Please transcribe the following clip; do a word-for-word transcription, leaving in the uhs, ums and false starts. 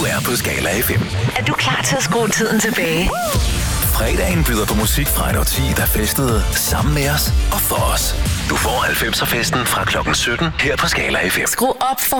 er på Skala F M. Er du klar til at skrue tiden tilbage? Fredagen byder på musik fra et årti, der festede sammen med os og for os. Du får halvfemser festen fra klokken sytten her på Skala F M. Skru op for